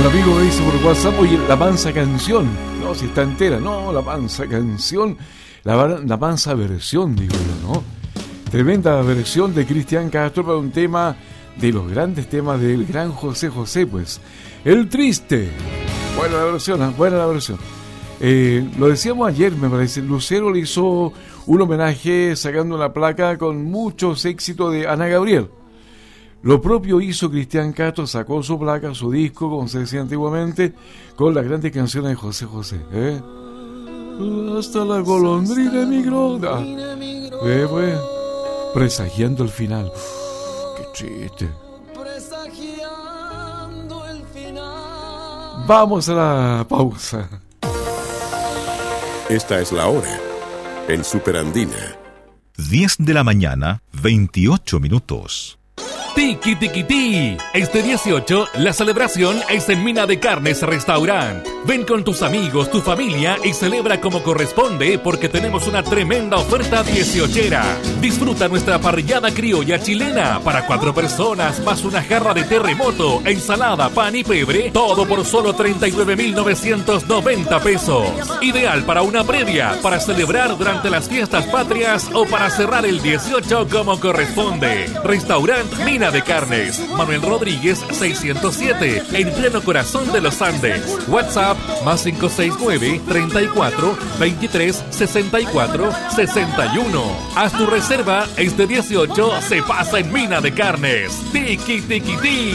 Un amigo me dice por WhatsApp, oye, la mansa canción. No, si está entera. No, la mansa canción. La mansa versión, digo yo, ¿no? Tremenda versión de Cristian Castro para un tema de los grandes temas del gran José José, pues. El Triste. Buena la versión, ¿eh? Buena la versión. Lo decíamos ayer, me parece. Lucero le hizo un homenaje sacando una placa con muchos éxitos de Ana Gabriel. Lo propio hizo Cristian Castro, sacó su placa, su disco, como se decía antiguamente, con las grandes canciones de José José. Hasta la golondrina emigró. Pues, presagiando el final. Uf, qué chiste. Presagiando el final. Vamos a la pausa. Esta es la hora en Superandina. 10 de la mañana, 28 minutos. Tiki Tiki Ti. Este 18, la celebración es en Mina de Carnes Restaurant. Ven con tus amigos, tu familia y celebra como corresponde porque tenemos una tremenda oferta 18era. Disfruta nuestra parrillada criolla chilena para 4 personas más una jarra de terremoto, ensalada, pan y pebre, todo por solo 39.990 pesos. Ideal para una previa, para celebrar durante las fiestas patrias o para cerrar el 18 como corresponde. Restaurant Mina de Carnes, Manuel Rodríguez 607, en pleno corazón de los Andes. WhatsApp más 569-34-23-64-61. Haz tu reserva, este 18 se pasa en Mina de Carnes. Tiki Tiki Ti.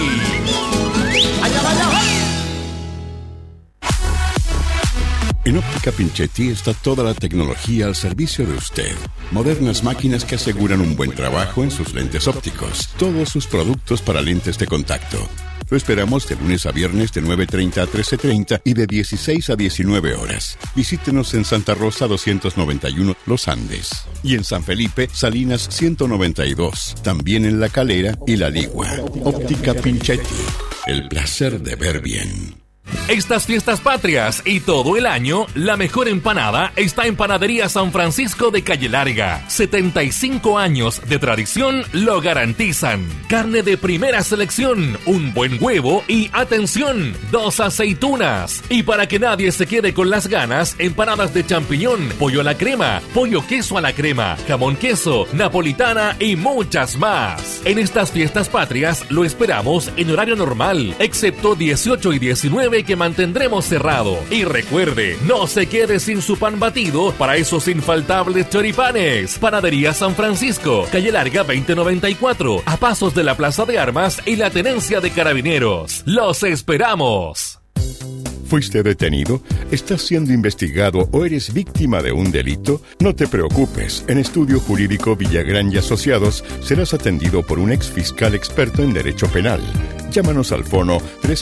En Óptica Pinchetti está toda la tecnología al servicio de usted. Modernas máquinas que aseguran un buen trabajo en sus lentes ópticos. Todos sus productos para lentes de contacto. Lo esperamos de lunes a viernes de 9:30 a 13:30 y de 16 a 19 horas. Visítenos en Santa Rosa 291 Los Andes. Y en San Felipe, Salinas 192. También en La Calera y La Ligua. Óptica Pinchetti. El placer de ver bien. Estas fiestas patrias y todo el año, la mejor empanada está en Panadería San Francisco de Calle Larga. 75 años de tradición lo garantizan. Carne de primera selección, un buen huevo y, atención, 2 aceitunas. Y para que nadie se quede con las ganas, empanadas de champiñón, pollo a la crema, pollo queso a la crema, jamón queso, napolitana y muchas más. En estas fiestas patrias lo esperamos en horario normal, excepto 18 y 19 que mantendremos cerrado. Y recuerde, no se quede sin su pan batido para esos infaltables choripanes. Panadería San Francisco, Calle Larga 2094, a pasos de la Plaza de Armas y la Tenencia de Carabineros. ¡Los esperamos! ¿Fuiste detenido? ¿Estás siendo investigado o eres víctima de un delito? No te preocupes. En Estudio Jurídico Villagrán y Asociados serás atendido por un exfiscal experto en Derecho Penal. Llámanos al fono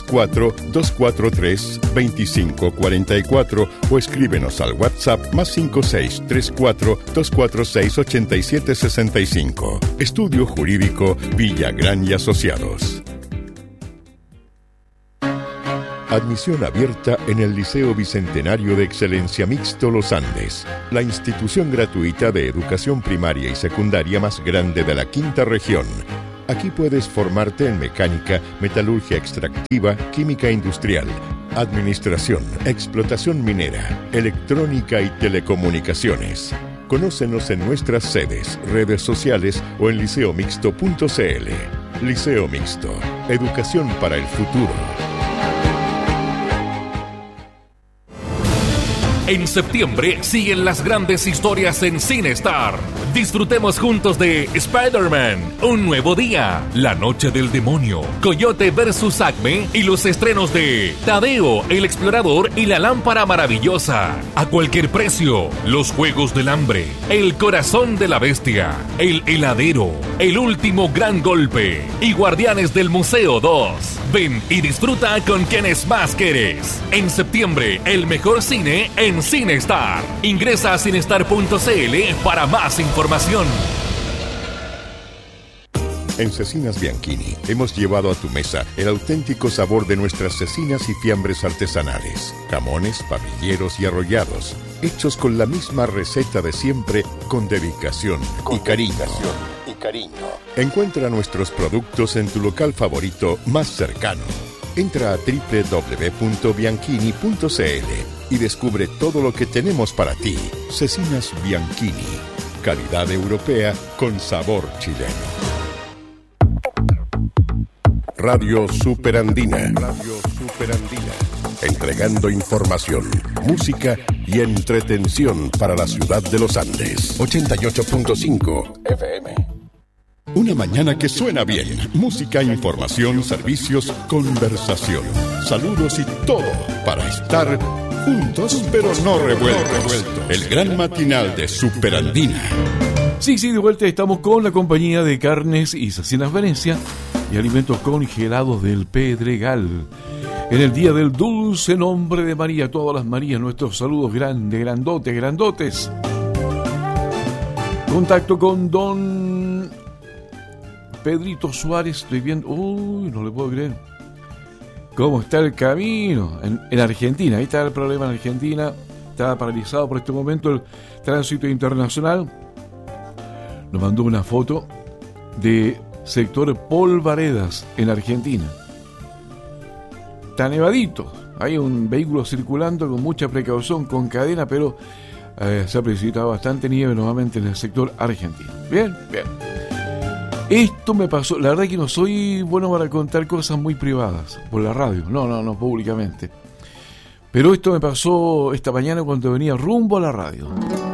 34-243-2544 o escríbenos al WhatsApp más 5634-246-8765. Estudio Jurídico Villagrán y Asociados. Admisión abierta en el Liceo Bicentenario de Excelencia Mixto Los Andes, la institución gratuita de educación primaria y secundaria más grande de la quinta región. Aquí puedes formarte en mecánica, metalurgia extractiva, química industrial, administración, explotación minera, electrónica y telecomunicaciones. Conócenos en nuestras sedes, redes sociales o en liceomixto.cl. Liceo Mixto, educación para el futuro. En septiembre siguen las grandes historias en CineStar. Disfrutemos juntos de Spider-Man, Un Nuevo Día, La Noche del Demonio, Coyote vs. Acme y los estrenos de Tadeo, el Explorador y la Lámpara Maravillosa. A cualquier precio, Los Juegos del Hambre, El Corazón de la Bestia, El Heladero, El Último Gran Golpe y Guardianes del Museo 2. Ven y disfruta con quienes más quieres. En septiembre, el mejor cine en CineStar. Ingresa a cinestar.cl para más información. En Cecinas Bianchini hemos llevado a tu mesa el auténtico sabor de nuestras cecinas y fiambres artesanales, jamones, parrilleros y arrollados, hechos con la misma receta de siempre, con dedicación y cariño. Encuentra nuestros productos en tu local favorito más cercano. Entra a www.bianchini.cl y descubre todo lo que tenemos para ti. Cecinas Bianchini. Calidad europea con sabor chileno. Radio Superandina. Entregando información, música y entretención para la ciudad de los Andes. 88.5 FM. Una mañana que suena bien. Música, información, servicios, conversación. Saludos y todo para estar juntos pero no revueltos. El gran matinal de Superandina. Sí, de vuelta estamos con la compañía de Carnes y Cecinas Venecia y alimentos congelados del Pedregal. En el día del dulce nombre de María, todas las Marías, nuestros saludos grandotes. Contacto con don Pedrito Suárez, estoy viendo, no le puedo creer. ¿Cómo está el camino? En Argentina, ahí está el problema en Argentina, está paralizado por este momento el tránsito internacional. Nos mandó una foto de sector Polvaredas en Argentina. Está nevadito, hay un vehículo circulando con mucha precaución, con cadena, pero se ha precipitado bastante nieve nuevamente en el sector argentino. Bien. Esto me pasó, la verdad que no soy bueno para contar cosas muy privadas por la radio, no públicamente. Pero esto me pasó esta mañana cuando venía rumbo a la radio.